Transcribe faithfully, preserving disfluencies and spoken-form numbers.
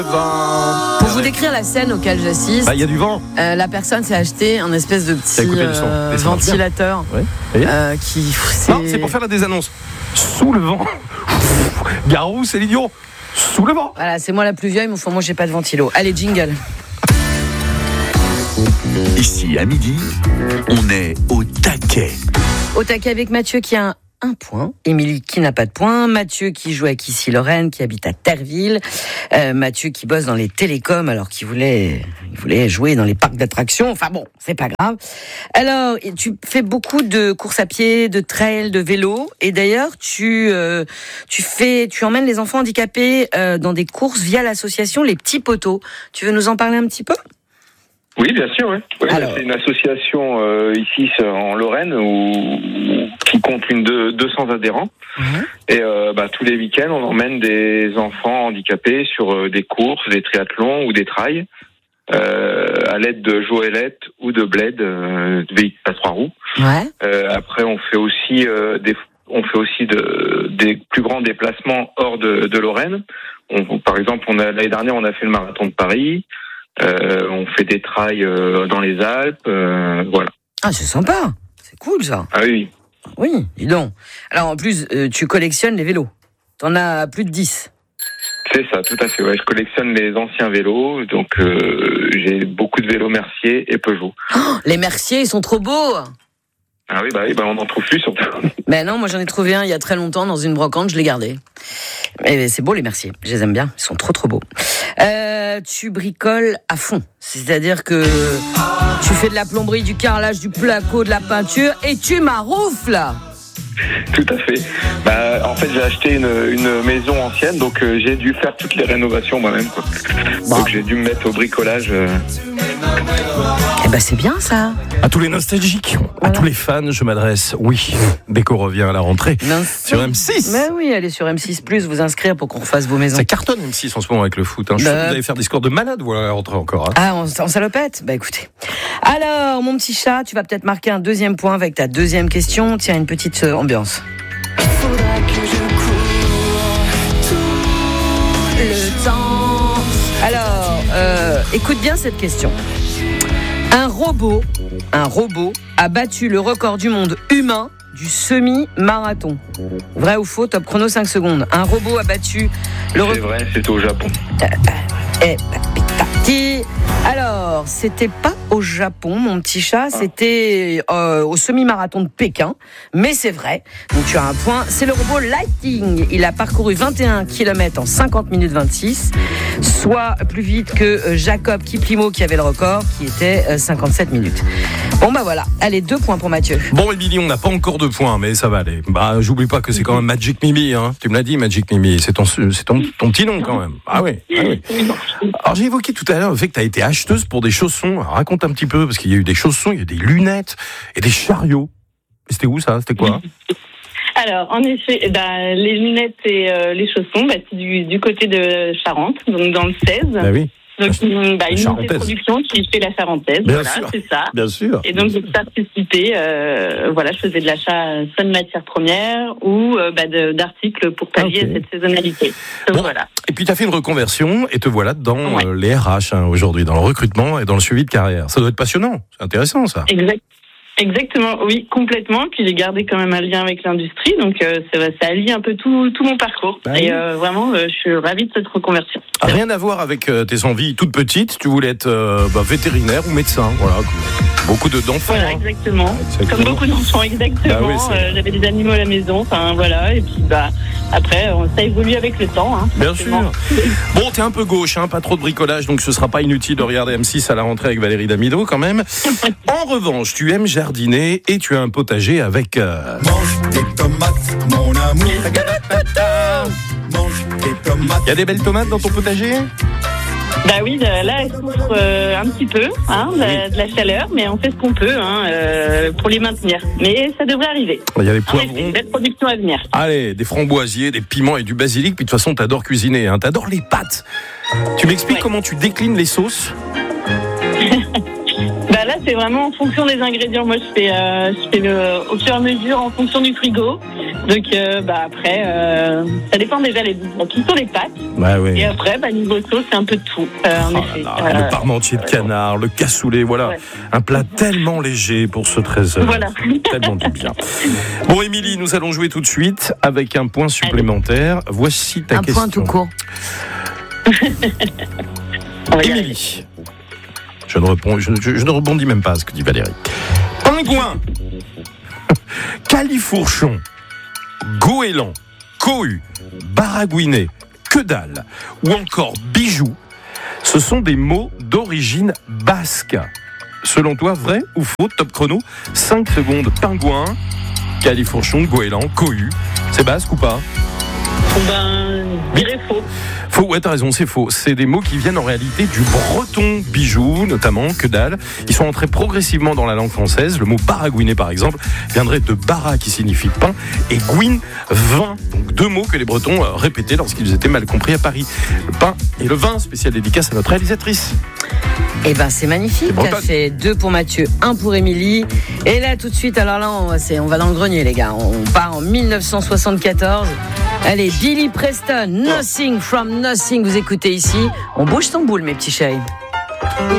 Pour vous décrire la scène auquel j'assiste, bah, y a du vent. Euh, la personne s'est acheté un espèce de petit euh, ventilateur ouais. euh, qui. C'est... Non, c'est pour faire la désannonce. Sous le vent. Garou, c'est l'idiot. Sous le vent. Voilà, c'est moi la plus vieille, mais enfin, moi j'ai pas de ventilo. Allez, jingle. Ici, à midi, on est au taquet. Au taquet avec Mathieu qui a un, un point, Émilie qui n'a pas de point, Mathieu qui joue avec Issy Lorraine, qui habite à Terreville, euh, Mathieu qui bosse dans les télécoms alors qu'il voulait, il voulait jouer dans les parcs d'attractions. Enfin bon, c'est pas grave. Alors, tu fais beaucoup de courses à pied, de trail, de vélo, et d'ailleurs, tu, euh, tu fais, tu emmènes les enfants handicapés euh, dans des courses via l'association Les Petits Poteaux. Tu veux nous en parler un petit peu ? Oui, bien sûr. Oui. Oui, Alors... C'est une association euh, ici en Lorraine où, qui compte une de deux cents adhérents. Mmh. Et euh, bah, tous les week-ends, on emmène des enfants handicapés sur euh, des courses, des triathlons ou des trails euh, à l'aide de joëlettes ou de bled, euh, de véhicules à trois roues. Ouais. Euh, après, on fait aussi euh, des on fait aussi de, des plus grands déplacements hors de, de Lorraine. On, par exemple, on a, l'année dernière, on a fait le marathon de Paris. Euh, on fait des trails euh, dans les Alpes, euh, voilà. Ah, c'est sympa, c'est cool ça. Ah oui. Oui, dis donc. Alors en plus, euh, tu collectionnes les vélos. T'en as plus de dix. C'est ça, tout à fait. Ouais, je collectionne les anciens vélos, donc euh, j'ai beaucoup de vélos Mercier et Peugeot. Oh, les Mercier, ils sont trop beaux. Ah oui, bah oui, bah on n'en trouve plus surtout. Ben non, moi j'en ai trouvé un il y a très longtemps dans une brocante, je l'ai gardé. Mais c'est beau les Mercier, je les aime bien, ils sont trop trop beaux. Euh, tu bricoles à fond, c'est-à-dire que tu fais de la plomberie, du carrelage, du placo, de la peinture et tu maroufles. Tout à fait. Bah, en fait, j'ai acheté une, une maison ancienne, donc euh, j'ai dû faire toutes les rénovations moi-même, quoi. Bon. Donc j'ai dû me mettre au bricolage. Euh... Eh ben c'est bien ça. À tous les nostalgiques, voilà. À tous les fans, je m'adresse. Oui, dès qu'on revient à la rentrée non, sur M six. Mais oui, allez sur M six plus, vous inscrire pour qu'on refasse vos maisons. Ça cartonne M six en ce moment avec le foot. Hein. Je bah... sais que vous allez faire des scores de malade, voilà, à la rentrée encore. Hein. Ah, en, en salopette. Bah écoutez. Alors, mon petit chat, tu vas peut-être marquer un deuxième point avec ta deuxième question. Tiens, une petite euh, ambiance. Faudra que je cours tout le temps. Alors, euh, écoute bien cette question. Un robot, un robot a battu le record du monde humain du semi-marathon. Vrai ou faux? Top chrono cinq secondes. Un robot a battu le record. C'est vrai, c'est au Japon. Eh, petit. Alors, c'était pas au Japon, mon petit chat, ah. c'était euh, au semi-marathon de Pékin, mais c'est vrai. Donc tu as un point. C'est le robot Lightning. Il a parcouru vingt et un kilomètres en cinquante minutes vingt-six, soit plus vite que euh, Jacob Kiplimo qui avait le record, qui était euh, cinquante-sept minutes. Bon bah voilà. Allez, deux points pour Mathieu. Bon, Émilie, on n'a pas encore de points, mais ça va aller. Bah, j'oublie pas que c'est quand même Magic Mimi, hein. Tu me l'as dit, Magic Mimi. C'est ton, c'est ton, ton petit nom quand même. Ah oui. Ah oui. Alors j'ai évoqué tout à l'heure le fait que tu as été acheteuse pour des chaussons. Alors, raconte un petit peu, parce qu'il y a eu des chaussons, il y a eu des lunettes et des chariots. Et c'était où ça? C'était quoi? Alors, en effet, bah, les lunettes et euh, les chaussons, bah, c'est du, du côté de Charente, donc dans le seize. Bah oui. Donc, bah, une unité de production qui fait la Charentaise. Bien voilà, sûr. C'est ça. Bien sûr. Et donc, j'ai participé, euh, voilà, je faisais de l'achat soit de matières premières ou euh, bah, de, d'articles pour pallier okay. à cette saisonnalité. Donc, bon, voilà. Et puis, tu as fait une reconversion et te voilà dans ouais. euh, les R H hein, aujourd'hui, dans le recrutement et dans le suivi de carrière. Ça doit être passionnant. C'est intéressant, ça. Exact. Exactement, oui, complètement. Puis j'ai gardé quand même un lien avec l'industrie, donc euh, ça, ça allie un peu tout, tout mon parcours. Bah oui. Et euh, vraiment, euh, je suis ravie de cette reconversion. Rien à voir avec euh, tes envies toutes petites. Tu voulais être euh, bah, vétérinaire ou médecin, voilà. Beaucoup de, d'enfants. Voilà, hein. exactement. exactement. Comme beaucoup d'enfants, exactement. Bah oui, euh, j'avais des animaux à la maison, enfin voilà. Et puis bah après, ça évolue avec le temps. Hein, Bien sûr. Bon, t'es un peu gauche, hein, pas trop de bricolage, donc ce sera pas inutile de regarder M six à la rentrée avec Valérie Damido quand même. En revanche, tu aimes jardiner et tu as un potager avec. Euh... Mange des tomates, mon amour. Mange des tomates. Il y a des belles tomates dans ton potager? Bah oui, là, elle souffre euh, un petit peu hein, de, la, de la chaleur, mais on fait ce qu'on peut hein, euh, pour les maintenir. Mais ça devrait arriver. Il y a les poivrons. C'est une belle production à venir. Allez, des framboisiers, des piments et du basilic. Puis de toute façon, t'adores cuisiner, hein, t'adores les pâtes. Tu m'expliques ouais. comment tu déclines les sauces? Bah là, c'est vraiment en fonction des ingrédients. Moi, je fais, euh, je fais le, au fur et à mesure en fonction du frigo. Donc euh, bah après, euh, ça dépend déjà les qui sont les pâtes. Ouais, ouais. Et après, bah niveau sauce, c'est un peu de tout. Euh, en Oh effet. là là, Euh, le parmentier de canard, le cassoulet, voilà. Ouais. Un plat tellement léger pour ce treize heures. Voilà. Tellement du bien. Bon, Émilie, nous allons jouer tout de suite avec un point supplémentaire. Voici ta Un question. point tout court. on va y arriver. Émilie. Je ne, réponds, je, je- je ne rebondis même pas à ce que dit Valérie. Pingouin, califourchon, goéland, cohu, baragouinet, que dalle ou encore bijou, ce sont des mots d'origine basque. Selon toi, vrai ou faux? Top chrono, cinq secondes. Pingouin, califourchon, goéland, cohu, c'est basque ou pas? Ben, je dirais faux. Faux, ouais, t'as raison, c'est faux. C'est des mots qui viennent en réalité du breton, bijou, notamment, que dalle. Ils sont entrés progressivement dans la langue française. Le mot baragouinet, par exemple, viendrait de bara, qui signifie pain, et gouin, vin. Donc deux mots que les Bretons euh, répétaient lorsqu'ils étaient mal compris à Paris. Le pain et le vin, spécial dédicace à notre réalisatrice. Eh ben c'est magnifique, C'est bretonne. ça fait deux pour Mathieu, un pour Émilie. Et là tout de suite, alors là on, c'est, on va dans le grenier les gars, on part en dix-neuf cent soixante-quatorze. Allez, Billy Preston, Nothing from Nothing, vous écoutez ici. On bouge son boule mes petits chéris.